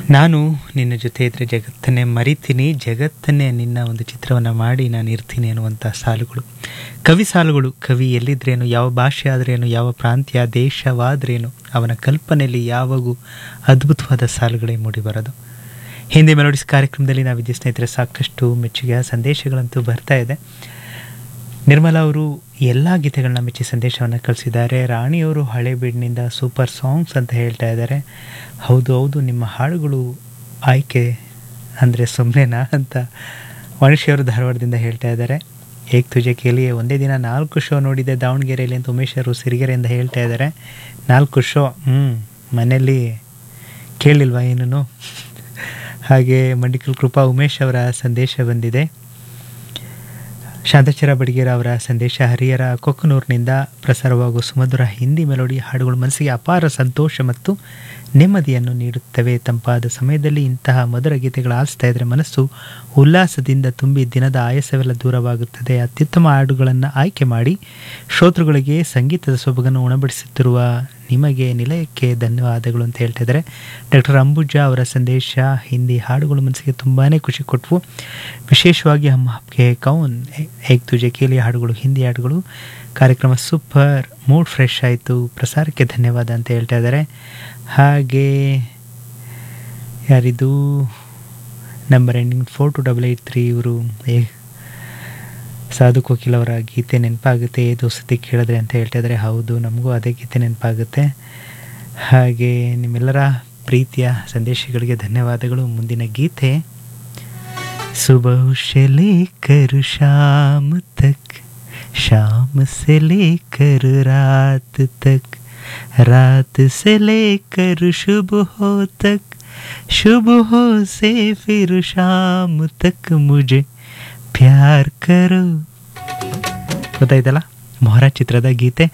ನಾನು ನಿನ್ನ ಜೊತೆ ಇದ್ದರೆ ಜಗತ್ತನ್ನೇ ಮರಿತೀನಿ, ಜಗತ್ತನ್ನೇ ನಿನ್ನ ಒಂದು ಚಿತ್ರವನ್ನು ಮಾಡಿ ನಾನು ಇರ್ತೀನಿ ಅನ್ನುವಂಥ ಸಾಲುಗಳು, ಕವಿ ಸಾಲುಗಳು. ಕವಿ ಎಲ್ಲಿದ್ರೇನು, ಯಾವ ಭಾಷೆ ಆದ್ರೇನು, ಯಾವ ಪ್ರಾಂತ್ಯ ದೇಶವಾದ್ರೇನು, ಅವನ ಕಲ್ಪನೆಯಲ್ಲಿ ಯಾವಾಗೂ ಅದ್ಭುತವಾದ ಸಾಲುಗಳೇ ಮೂಡಿಬರೋದು. ಹಿಂದಿ ಮೆಲೋಡಿಸ್ ಕಾರ್ಯಕ್ರಮದಲ್ಲಿ ನಾವಿದ್ದ ಸ್ನೇಹಿತರೆ ಸಾಕಷ್ಟು ಮೆಚ್ಚುಗೆಯ ಸಂದೇಶಗಳಂತೂ ಬರ್ತಾ ಇದೆ. ನಿರ್ಮಲಾ ಅವರು ಎಲ್ಲ ಗೀತೆಗಳನ್ನ ಮೆಚ್ಚಿ ಸಂದೇಶವನ್ನು ಕಳಿಸಿದ್ದಾರೆ. ರಾಣಿಯವರು ಹಳೇಬೀಡಿನಿಂದ ಸೂಪರ್ ಸಾಂಗ್ಸ್ ಅಂತ ಹೇಳ್ತಾ ಇದ್ದಾರೆ. ಹೌದು ಹೌದು, ನಿಮ್ಮ ಹಾಡುಗಳು ಆಯ್ಕೆ ಅಂದರೆ ಸುಮ್ಮನೆನಾ ಅಂತ ವಾಣಿಶ್ಯವರು ಧಾರವಾಡದಿಂದ ಹೇಳ್ತಾ ಇದ್ದಾರೆ. ಏಕ್ ತುಜೆ ಕೇಳಿಯೇ ಒಂದೇ ದಿನ 4 ಶೋ ನೋಡಿದೆ ದಾವಣಗೆರೆಯಲ್ಲಿ ಅಂತ ಉಮೇಶ್ ಅವರು ಸಿರಿಗೆರೆಯಿಂದ ಹೇಳ್ತಾ ಇದ್ದಾರೆ. 4 ಶೋ ಮನೆಯಲ್ಲಿ ಕೇಳಿಲ್ವಾ ಏನೂ? ಹಾಗೆ ಮಂಡಿಕಲ್ ಕೃಪಾ ಉಮೇಶ್ ಅವರ ಸಂದೇಶ ಬಂದಿದೆ. ಶಾಂತಚರ ಬಡಿಗೇರ ಅವರ ಸಂದೇಶ, ಹರಿಹರ ಕೊಕ್ಕನೂರಿನಿಂದ ಪ್ರಸಾರವಾಗುವ ಸುಮಧುರ ಹಿಂದಿ ಮೆಲೋಡಿ ಹಾಡುಗಳು ಮನಸ್ಸಿಗೆ ಅಪಾರ ಸಂತೋಷ ಮತ್ತು ನೆಮ್ಮದಿಯನ್ನು ನೀಡುತ್ತವೆ. ತಂಪಾದ ಸಮಯದಲ್ಲಿ ಇಂತಹ ಮಧುರ ಗೀತೆಗಳು ಆಲಿಸ್ತಾ ಇದ್ದರೆ ಮನಸ್ಸು ಉಲ್ಲಾಸದಿಂದ ತುಂಬಿ ದಿನದ ಆಯಾಸವೆಲ್ಲ ದೂರವಾಗುತ್ತದೆ. ಅತ್ಯುತ್ತಮ ಹಾಡುಗಳನ್ನು ಆಯ್ಕೆ ಮಾಡಿ ಶ್ರೋತೃಗಳಿಗೆ ಸಂಗೀತದ ಸೊಬಗನ್ನು ಉಣಬಡಿಸುತ್ತಿರುವ ನಿಮಗೆ ನಿಲಯಕ್ಕೆ ಧನ್ಯವಾದಗಳು ಅಂತ ಹೇಳ್ತಾ ಇದ್ದಾರೆ. ಡಾಕ್ಟರ್ ಅಂಬುಜಾ ಅವರ ಸಂದೇಶ, ಹಿಂದಿ ಹಾಡುಗಳು ಮನಸ್ಸಿಗೆ ತುಂಬಾ ಖುಷಿ ಕೊಟ್ಟವು. ವಿಶೇಷವಾಗಿ ಹಮ್ ಆಪ್ಕೆ ಕೌನ್, ಏಕ್ ತುಜೆ ಕೇಳಿ ಹಾಡುಗಳು, ಹಿಂದಿ ಹಾಡುಗಳು ಕಾರ್ಯಕ್ರಮ ಸೂಪರ್, ಮೂಡ್ ಫ್ರೆಶ್ ಆಯಿತು, ಪ್ರಸಾರಕ್ಕೆ ಧನ್ಯವಾದ ಅಂತ ಹೇಳ್ತಾ ಇದ್ದಾರೆ. ಹಾಗೆ ಯಾರಿದು ನಂಬರ್ ಎಂಡಿಂಗ್ 4283 ಇವರು ಸಾಧು ಕೋಕಿಲ್ ಅವರ ಗೀತೆ ನೆನಪಾಗುತ್ತೆ ದೋಸತಿ ಕೇಳಿದ್ರೆ ಅಂತ ಹೇಳ್ತಾ ಇದ್ದಾರೆ. ಹೌದು, ನಮಗೂ ಅದೇ ಗೀತೆ ನೆನಪಾಗುತ್ತೆ. ಹಾಗೆ ನಿಮ್ಮೆಲ್ಲರ ಪ್ರೀತಿಯ ಸಂದೇಶಗಳಿಗೆ ಧನ್ಯವಾದಗಳು. ಮುಂದಿನ ಗೀತೆ ಸುಬಹ से लेकर शाम तक, शाम से लेकर रात तक, रात से लेकर सुबह तक, सुबह से फिर शाम तक मुझे ಪ್ಯಾರ್ ಕರೋ. ಗೊತ್ತಾಯ್ತಲ್ಲ, ಮೊಹರಾ ಚಿತ್ರದ ಗೀತೆ.